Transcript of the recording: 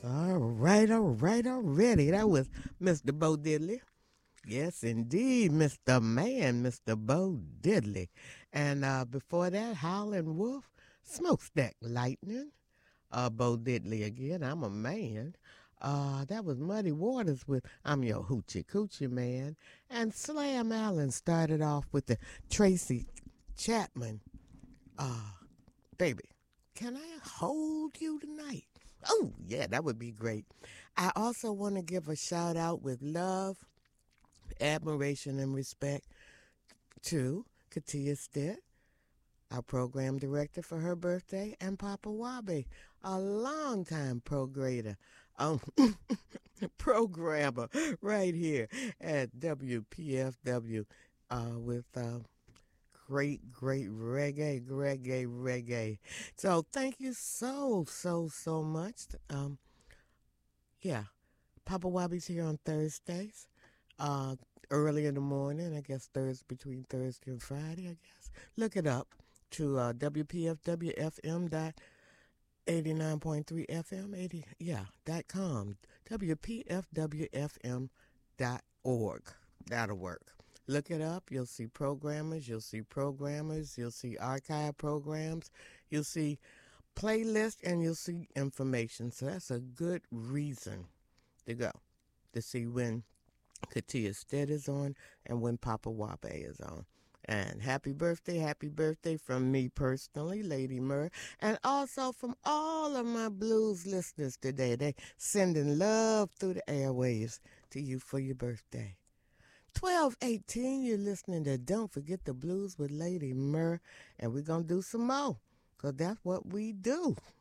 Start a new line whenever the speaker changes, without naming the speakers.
Already. That was Mr. Bo Diddley. Yes, indeed, Mr. Man, Mr. Bo Diddley. And before that, Howlin' Wolf, Smokestack Lightning. Bo Diddley again. I'm a man. That was Muddy Waters with I'm Your Hoochie Coochie Man. And Slam Allen started off with the Tracy Chapman. Uh, Baby, can I hold you tonight? Oh, yeah, that would be great. I also want to give a shout out with love, admiration, and respect to Katia Stitt, our program director for her birthday, and Papa Wabi, a longtime um, programmer right here at WPFW with great reggae. So thank you so much. Yeah, Papa Wabi's here on Thursdays, uh, early in the morning. I guess Thursday between Thursday and Friday. I guess look it up to WPFWFM dot 89.3 FM 80 .com WPFWFM dot org. That'll work. Look it up. You'll see programmers. You'll see archive programs. You'll see playlists, and you'll see information. So that's a good reason to go to see when Katia Stead is on and when Papa Wabe is on. And happy birthday from me personally, Lady Murr, and also from all of my blues listeners today. They sending love through the airwaves to you for your birthday. 12:18, you're listening to Don't Forget the Blues with Lady Murr, and we're going to do some more, because that's what we do.